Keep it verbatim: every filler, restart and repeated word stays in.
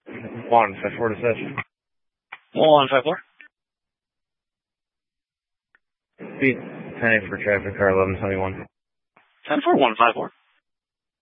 One, five four to session. One, five four. Speed ten eight for traffic car eleven twenty-one. ten four, one, five four.